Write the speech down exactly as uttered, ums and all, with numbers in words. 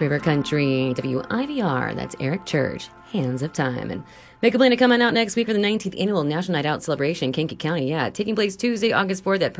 River Country, W I V R. That's Eric Church, Hands of Time. And make a plan to come on out next week for the nineteenth Annual National Night Out Celebration, Kankakee County. Yeah, taking place Tuesday, August fourth at